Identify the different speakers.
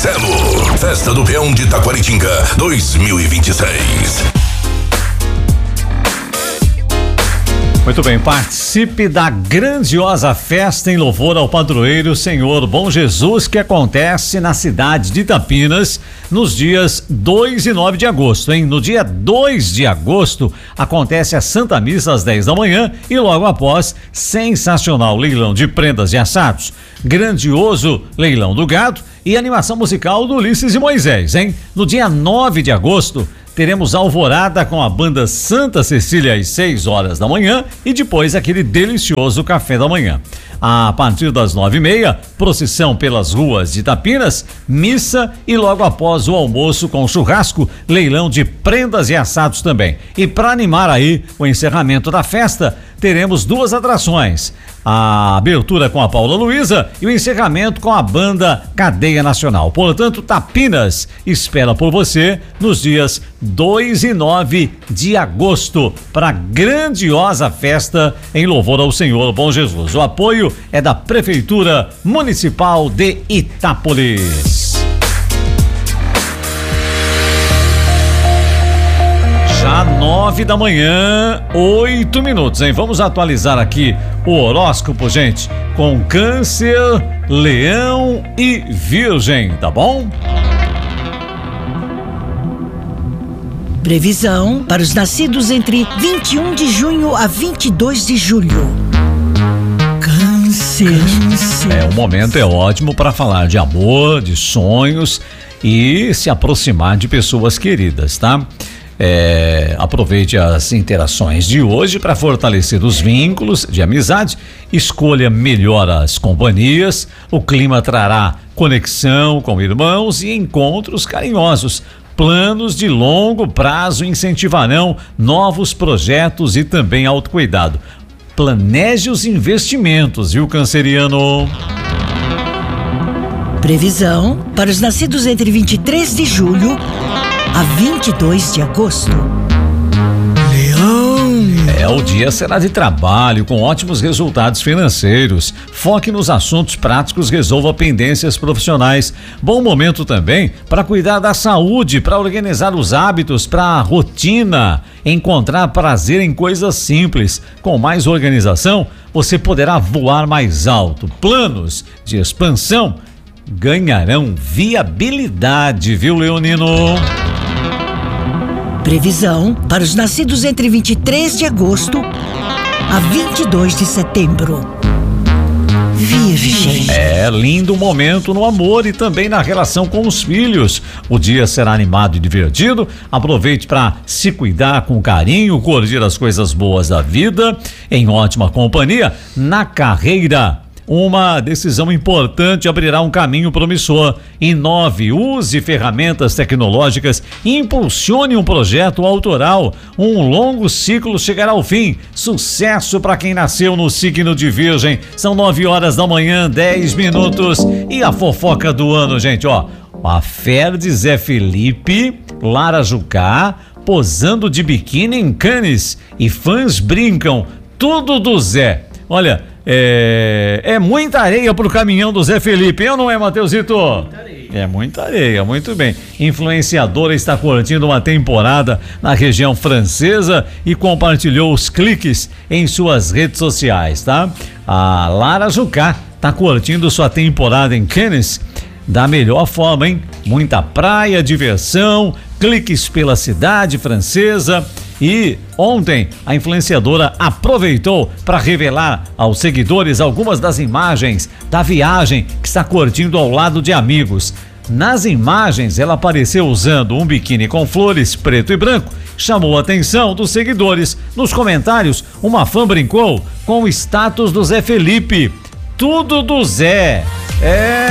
Speaker 1: Marcelo. Festa do Peão de Taquaritinga 2026.
Speaker 2: Muito bem, participe da grandiosa festa em louvor ao padroeiro Senhor Bom Jesus, que acontece na cidade de Itapinas nos dias 2 e 9 de agosto, hein? No dia 2 de agosto acontece a Santa Missa às 10 da manhã e logo após, sensacional leilão de prendas e assados, grandioso leilão do gado e animação musical do Ulisses e Moisés, hein? No dia 9 de agosto teremos alvorada com a banda Santa Cecília às 6 horas da manhã e depois aquele delicioso café da manhã. A partir das 9h30, procissão pelas ruas de Itapinas, missa e logo após o almoço com churrasco, leilão de prendas e assados também. E para animar aí o encerramento da festa, teremos duas atrações. A abertura com a Paula Luiza e o encerramento com a banda Cadeia Nacional. Portanto, Itapinas espera por você nos dias 2 e 9 de agosto para a grandiosa festa em louvor ao Senhor Bom Jesus. O apoio é da Prefeitura Municipal de Itápolis. Já 9 da manhã, 8 minutos, hein? Vamos atualizar aqui o horóscopo, gente, com Câncer, Leão e Virgem, tá bom?
Speaker 3: Previsão para os nascidos entre 21 de junho a 22 de julho. Câncer.
Speaker 2: O momento é ótimo para falar de amor, de sonhos e se aproximar de pessoas queridas, tá? Aproveite as interações de hoje para fortalecer os vínculos de amizade, escolha melhor as companhias, o clima trará conexão com irmãos e encontros carinhosos. Planos de longo prazo incentivarão novos projetos e também autocuidado. Planeje os investimentos, viu, canceriano?
Speaker 3: Previsão para os nascidos entre 23 de julho a 22 de agosto. Leão.
Speaker 2: O dia será de trabalho, com ótimos resultados financeiros. Foque nos assuntos práticos, resolva pendências profissionais. Bom momento também para cuidar da saúde, para organizar os hábitos, para a rotina, encontrar prazer em coisas simples. Com mais organização, você poderá voar mais alto. Planos de expansão ganharão viabilidade, viu, leonino?
Speaker 3: Previsão para os nascidos entre 23 de agosto a 22 de setembro. Virgem.
Speaker 2: Lindo momento no amor e também na relação com os filhos. O dia será animado e divertido. Aproveite para se cuidar com carinho, curtir as coisas boas da vida, em ótima companhia. Na carreira, uma decisão importante abrirá um caminho promissor. Inove, use ferramentas tecnológicas, impulsione um projeto autoral. Um longo ciclo chegará ao fim. Sucesso para quem nasceu no signo de Virgem. São 9 horas da manhã, 10 minutos. E a fofoca do ano, gente, ó. A fé de Zé Felipe, Lara Jucá, posando de biquíni em Cannes. E fãs brincam, tudo do Zé. Olha, é muita areia pro caminhão do Zé Felipe, ou não é, Mateusito? Muita areia. É muita areia, muito bem. Influenciadora está curtindo uma temporada na região francesa e compartilhou os cliques em suas redes sociais, tá? A Lara Jucá tá curtindo sua temporada em Cannes da melhor forma, hein? Muita praia, diversão, cliques pela cidade francesa. E ontem a influenciadora aproveitou para revelar aos seguidores algumas das imagens da viagem que está curtindo ao lado de amigos. Nas imagens ela apareceu usando um biquíni com flores preto e branco, chamou a atenção dos seguidores. Nos comentários, uma fã brincou com o status do Zé Felipe. Tudo do Zé.